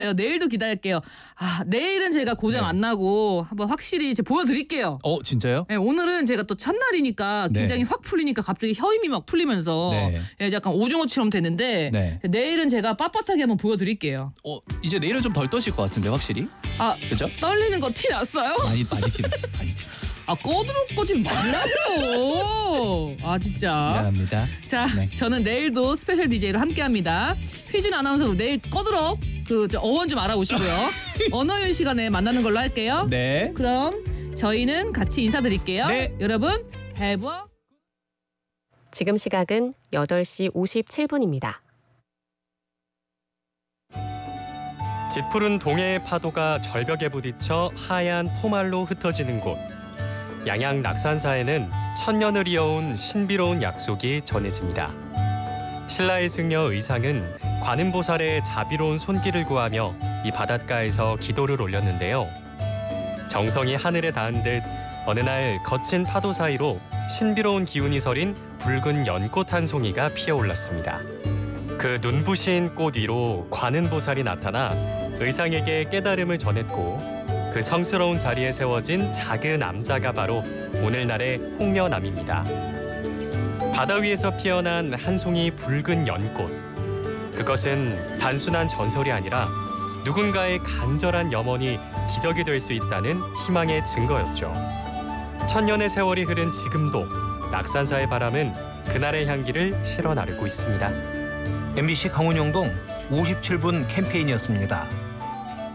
내일도 기다릴게요. 내일은 제가 고장 안 나고 한번 확실히 이제 보여드릴게요. 진짜요? 네, 오늘은 제가 또 첫날이니까 긴장이 확 풀리니까 갑자기 혀힘이 막 풀리면서 약간 오징어처럼 되는데 내일은 제가 빳빳하게 한번 보여드릴게요. 이제 내일은 좀 덜 떠실 것 같은데 확실히? 그죠? 떨리는 거 티 났어요? 많이 티났어. 많이 티났어. 꺼드럽거지 말라고. 진짜. 미안합니다. 자, 저는 내일도 스페셜 DJ로 함께합니다. 휘준 아나운서도 내일 꺼드럽 어원 좀 알아오시고요. 언어윤 시간에 만나는 걸로 할게요. 네. 그럼 저희는 같이 인사드릴게요. 네. 여러분, have a... 지금 시각은 8시 57분입니다. 짙푸른 동해의 파도가 절벽에 부딪혀 하얀 포말로 흩어지는 곳. 양양 낙산사에는 천년을 이어온 신비로운 약속이 전해집니다. 신라의 승려 의상은 관음보살의 자비로운 손길을 구하며 이 바닷가에서 기도를 올렸는데요. 정성이 하늘에 닿은 듯 어느 날 거친 파도 사이로 신비로운 기운이 서린 붉은 연꽃 한 송이가 피어올랐습니다. 그 눈부신 꽃 위로 관음보살이 나타나 의상에게 깨달음을 전했고 그 성스러운 자리에 세워진 작은 암자가 바로 오늘날의 홍련암입니다. 바다 위에서 피어난 한 송이 붉은 연꽃. 그것은 단순한 전설이 아니라 누군가의 간절한 염원이 기적이 될 수 있다는 희망의 증거였죠. 천년의 세월이 흐른 지금도 낙산사의 바람은 그날의 향기를 실어 나르고 있습니다. MBC 강원영동 57분 캠페인이었습니다.